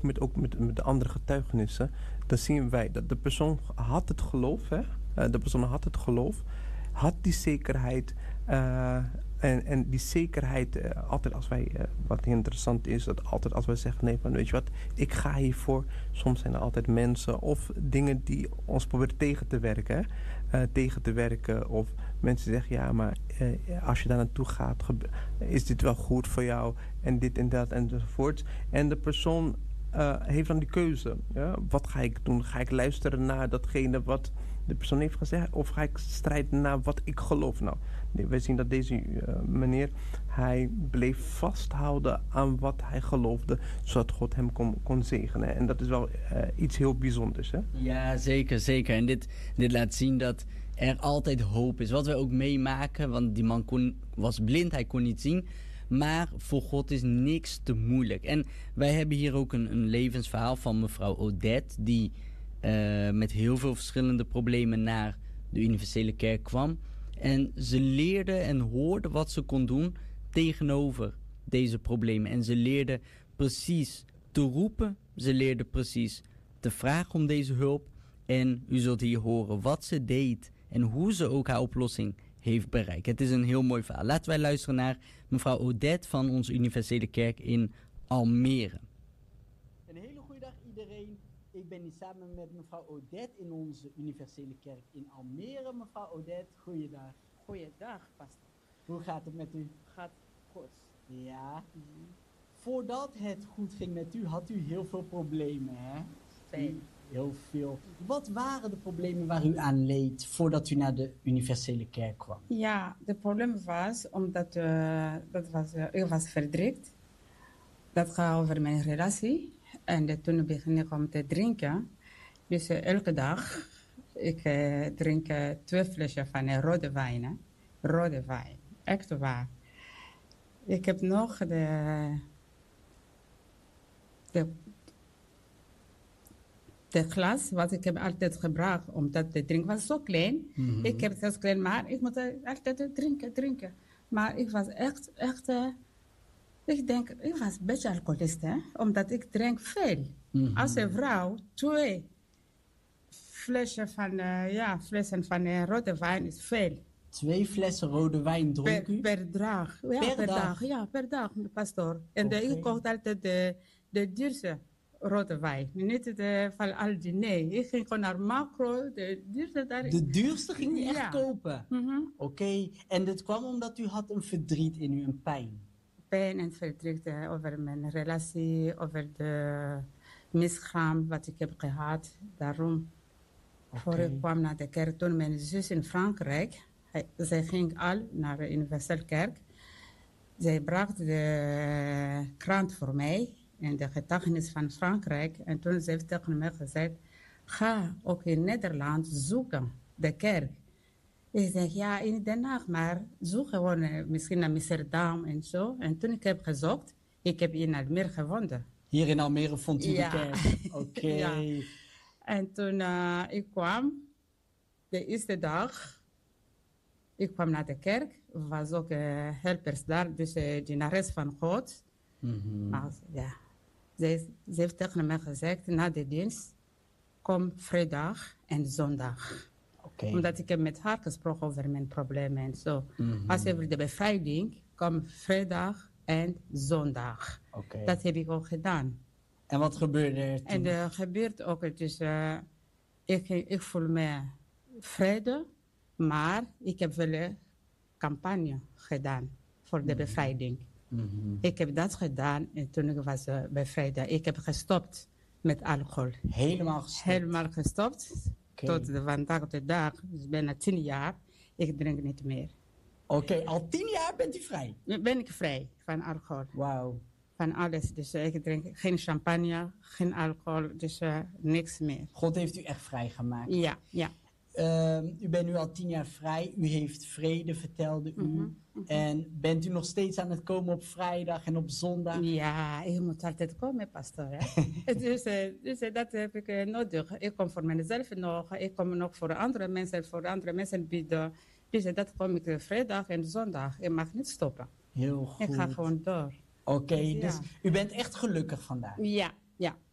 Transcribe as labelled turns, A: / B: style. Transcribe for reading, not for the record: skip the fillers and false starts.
A: met de andere getuigenissen, dan zien wij dat de persoon had het geloof, hè? De persoon had het geloof, had die zekerheid. En die zekerheid, altijd als wij, wat interessant is, dat altijd als wij zeggen, nee, van weet je wat, ik ga hiervoor. Soms zijn er altijd mensen of dingen die ons proberen tegen te werken. Tegen te werken. Of mensen zeggen, ja, maar als je daar naartoe gaat, is dit wel goed voor jou? En dit en dat enzovoort. En de persoon heeft dan die keuze. Ja? Wat ga ik doen? Ga ik luisteren naar datgene wat de persoon heeft gezegd? Of ga ik strijden naar wat ik geloof? Nou, nee, wij zien dat deze meneer, hij bleef vasthouden aan wat hij geloofde, zodat God hem kon zegenen. En dat is wel iets heel bijzonders, hè?
B: Ja, zeker, zeker. En dit laat zien dat er altijd hoop is. Wat wij ook meemaken, want die man was blind, hij kon niet zien. Maar voor God is niks te moeilijk. En wij hebben hier ook een levensverhaal van mevrouw Odette, die met heel veel verschillende problemen naar de universele kerk kwam. En ze leerde en hoorde wat ze kon doen tegenover deze problemen. En ze leerde precies te roepen. Ze leerde precies te vragen om deze hulp. En u zult hier horen wat ze deed en hoe ze ook haar oplossing heeft bereikt. Het is een heel mooi verhaal. Laten wij luisteren naar mevrouw Odette van onze universele kerk in Almere. Een hele goede dag iedereen. Ik ben hier samen met mevrouw Odette in onze universele kerk in Almere. Mevrouw Odette, goeiedag.
C: Goeiedag, pastor.
B: Hoe gaat het met u?
C: Gaat goed.
B: Ja. Voordat het goed ging met u, had u heel veel problemen, hè?
C: Veel.
B: Heel veel. Wat waren de problemen waar u aan leed voordat u naar de universele kerk kwam?
C: Ja, het probleem was omdat ik was verdriet. Dat gaat over mijn relatie. En toen begon ik om te drinken. Dus elke dag, ik drink 2 flesjes van rode wijn. Hè? Rode wijn, echt waar. Ik heb nog de glas, wat ik heb altijd gebruikt, omdat de drink was zo klein.
B: Mm-hmm.
C: Ik heb het heel klein, maar ik moet altijd drinken. Maar ik was echt, ik denk, ik was een beetje alcoholist, hè? Omdat ik drink veel.
B: Mm-hmm.
C: Als een vrouw, 2 flessen van rode wijn is veel.
B: 2 flessen rode wijn dronk u?
C: Per dag. Ja, per dag. Ja, per dag, pastor. En ik kocht altijd de duurste rode wijn. Niet de van Aldi, nee. Ik ging gewoon naar Macro, de duurste daar.
B: De duurste ging u echt kopen?
C: Mm-hmm.
B: Oké. En dit kwam omdat u had een verdriet in u, een pijn?
C: Pijn en verdriet over mijn relatie, over de miskraam wat ik heb gehad. Daarom, voor ik kwam naar de kerk, toen mijn zus in Frankrijk, zij ging al naar de universele kerk. Zij bracht de krant voor mij en de getuigenis van Frankrijk. En toen ze heeft tegen mij gezegd, ga ook in Nederland zoeken, de kerk. Ik zeg, ja, in Den Haag, maar zoek gewoon misschien naar Amsterdam en zo. En toen ik heb gezocht, ik heb in Almere gevonden.
B: Hier in Almere vond u de kerk? Oké.
C: Ja. En toen ik kwam, de eerste dag, ik kwam naar de kerk. Er was ook helpers daar, dus dienares van God.
B: Mm-hmm.
C: Maar ja, ze heeft tegen mij gezegd, na de dienst, kom vrijdag en zondag.
B: Okay.
C: Omdat ik heb met haar gesproken over mijn problemen en zo.
B: Mm-hmm.
C: Als over de bevrijding, kom vrijdag en zondag.
B: Okay.
C: Dat heb ik ook gedaan.
B: En wat gebeurde er toen?
C: En er gebeurt ook, dus ik voel me vrede, maar ik heb wel een campagne gedaan voor de bevrijding.
B: Mm-hmm.
C: Ik heb dat gedaan en toen ik was bevrijd. Ik heb gestopt met alcohol.
B: Helemaal gestopt?
C: Helemaal gestopt.
B: Okay.
C: Tot vandaag de dag, dus bijna 10 jaar, ik drink niet meer.
B: Oké, al 10 jaar bent u vrij?
C: Ben ik vrij van alcohol.
B: Wauw.
C: Van alles. Dus ik drink geen champagne, geen alcohol, dus niks meer.
B: God heeft u echt vrijgemaakt?
C: Ja, ja.
B: U bent nu al 10 jaar vrij, u heeft vrede, vertelde u. Mm-hmm. En bent u nog steeds aan het komen op vrijdag en op zondag?
C: Ja, je moet altijd komen, pastor. Hè? dus dat heb ik nodig. Ik kom voor mezelf nog, ik kom nog voor andere mensen bieden. Dus dat kom ik vrijdag en zondag. Ik mag niet stoppen.
B: Heel goed.
C: Ik ga gewoon door.
B: Oké, dus u bent echt gelukkig vandaag?
C: Ja, ja.